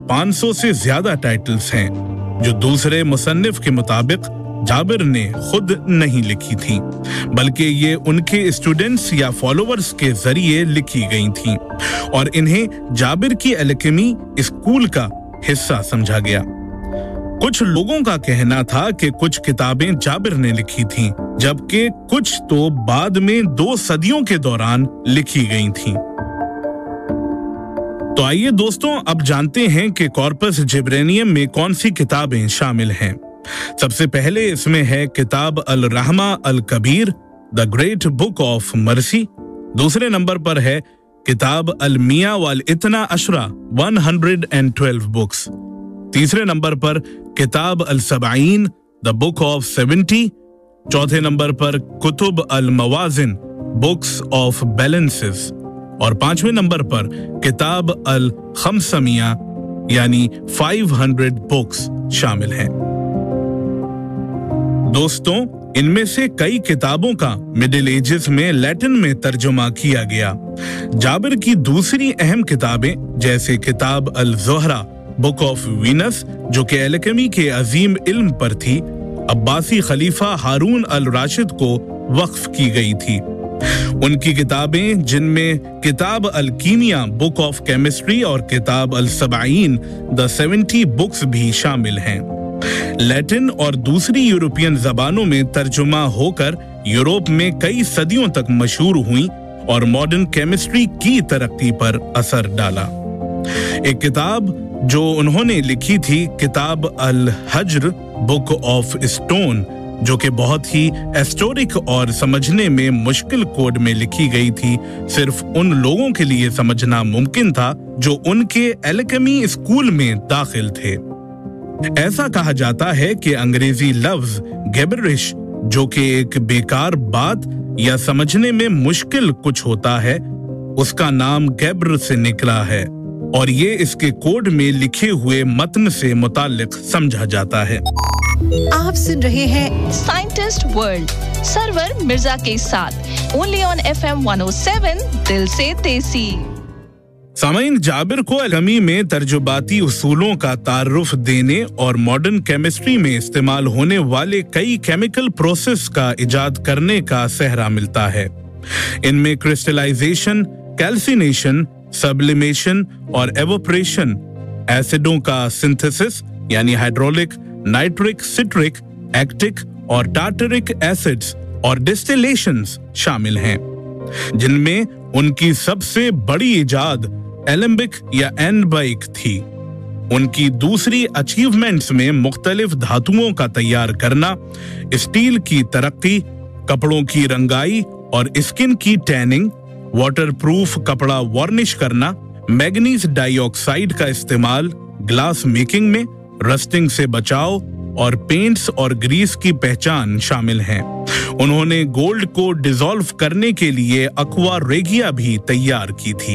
500 से ज्यादा टाइटल्स हैं, जो दूसरे मुसन्निफ के मुताबिक जाबिर ने खुद नहीं लिखी थी, बल्कि ये उनके स्टूडेंट्स या फॉलोअर्स के जरिए लिखी गई थीं और इन्हें जाबिर की अलकेमी स्कूल का हिस्सा समझा गया। कुछ लोगों का कहना था कि कुछ किताबें जाबिर ने लिखी थीं, जबकि कुछ तो बाद में 2 सदियों के दौरान लिखी गई थीं। तो आइए दोस्तों, अब जानते हैं कि कॉर्पस जिब्रेनियम में कौन सी किताबें शामिल हैं। सबसे पहले इसमें है किताब अल रहमा अल Kabir, the great book of mercy. दूसरे नंबर पर है किताब अल मिया वल इतना अशरा, 112 बुक्स। तीसरे नंबर पर किताब अल सबाइन, द बुक ऑफ 70। चौथे नंबर पर कुतुब अल मवाजिन, बुक्स ऑफ बैलेंसेस। और 5वें नंबर पर किताब अल खमसमिया यानी 500 बुक्स शामिल हैं। दोस्तों, इनमें से कई किताबों का मिडिल एजेस में लैटिन में तर्जुमा किया गया। जाबिर की दूसरी अहम किताबें जैसे किताब अल ज़ोहरा, बुक ऑफ वीनस, जो कि अलकेमी के अजीम इल्म पर थी, अब्बासी खलीफा हारून अल राशिद को वक्फ की गई थी। उनकी किताबें जिनमें किताब अल कीमिया, बुक ऑफ केमिस्ट्री और किताब अल सबाइन, द 70 बुक्स भी शामिल हैं। लैटिन और दूसरी यूरोपियन जबानों में तर्जुमा होकर यूरोप में कई सदियों तक मशहूर हुई और मॉडर्न केमिस्ट्री की तरक्की पर असर डाला। एक किताब जो उन्होंने लिखी थी किताब अल हज्र, बुक ऑफ स्टोन, जो कि बहुत ही एस्टोरिक और समझने में मुश्किल कोड में लिखी गई थी। सिर्फ उन लोगों के लिए समझना मुमकिन था जो उनके अलकेमी स्कूल में दाखिल थे। ऐसा कहा जाता है कि अंग्रेजी लफ्ज गिबरिश, जो कि एक बेकार बात या समझने में मुश्किल कुछ होता है, उसका नाम गैब्र से निकला है और ये इसके कोड में लिखे हुए मतन से मुताल्लिक समझा जाता है। आप सुन रहे हैं साइंटिस्ट वर्ल्ड सरवर मिर्जा के साथ ओनली ऑन FM 107 दिल से देसी। सामईन, जाबिर को अलमी में तर्जुबाती उसूलों का तारुफ देने और मॉडर्न केमिस्ट्री में इस्तेमाल होने वाले कई केमिकल प्रोसेस का इजाद करने का सहरा मिलता है। इनमें क्रिस्टलाइजेशन, कैल्सिनेशन, सब्लिमेशन और एवोपरेशन, एसिडों का सिंथेसिस यानी हाइड्रोलिक, नाइट्रिक, सिट्रिक, एक्टिक और टार्टरिक एसिड्स और डिस्टिलेशंस शामिल हैं, जिनमें उनकी सबसे बड़ी इजाद एलेम्बिक या एनबाइक थी। उनकी दूसरी अचीवमेंट्स में मुख्तलिफ धातुओं का तैयार करना, स्टील की तरक्की, कपड़ों की रंगाई और स्किन की टैनिंग, वाटरप्रूफ कपड़ा वार्निश करना, मैग्नीज डाइऑक्साइड का इस्तेमाल ग्लास मेकिंग में, रस्टिंग से बचाव और पेंट्स और ग्रीस की पहचान शामिल हैं। उन्होंने गोल्ड को डिसॉल्व करने के लिए अक्वा रेगिया भी तैयार की थी।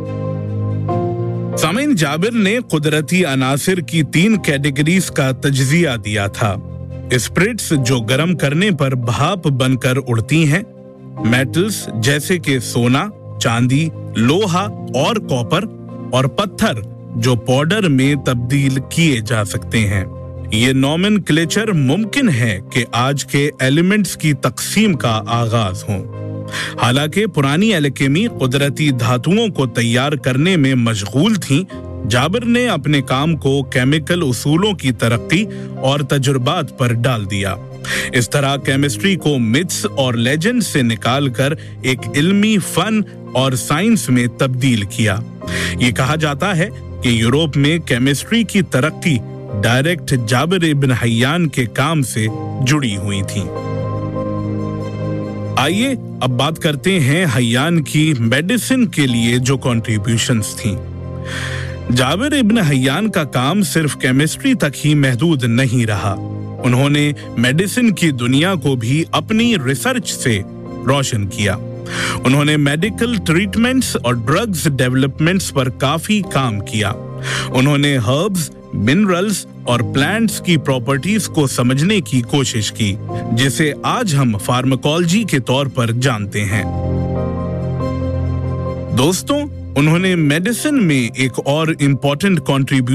सामईन, जाबिर ने कुदरती अनासिर की 3 कैटेगरीज का तज्जिया दिया था। स्पिरिट्स जो गर्म करने पर भाप बनकर उड़ती हैं, मेटल्स जैसे कि सोना, चांदी, लोहा और कॉपर, और पत्थर जो पाउडर में तब्दील किए जा सकते हैं। ये नोमेनक्लेचर मुमकिन है कि आज के एलिमेंट्स की तकसीम का आगाज हो। हालांकि पुरानी अलकेमी कुदरती धातुओं को तैयार करने में मशगूल थी, जाबिर ने अपने काम को केमिकल उसूलों की तरक्की और तजुर्बात पर डाल दिया। इस तरह केमिस्ट्री को मिथ्स और लेजेंड से निकालकर एक इल्मी फन और साइंस में तब्दील किया। ये कहा जाता है कि यूरोप में केमिस्ट्री की तरक्की डायरेक्ट जाबिर इब्न हय्यान के काम से जुड़ी हुई थी। आइए अब बात करते हैं हय्यान की मेडिसिन के लिए जो कॉन्ट्रीब्यूशंस थी। जाबिर इब्न हय्यान का काम सिर्फ केमिस्ट्री तक ही महदूद नहीं रहा। उन्होंने मेडिसिन की दुनिया को भी अपनी रिसर्च से रोशन किया। उन्होंने मेडिकल ट्रीटमेंट्स और ड्रग्स डेवलपमेंट्स पर काफी काम किया। उन्होंने हर्ब्स, मिनरल्स और प्लांट्स की प्रॉपर्टीज को समझने की कोशिश की, जिसे आज हम फार्माकोलॉजी के तौर पर जानते हैं। दोस्तों, उन्होंने मेडिसिन में एक और इम्पोर्टेंट कंट्रीब्यूशन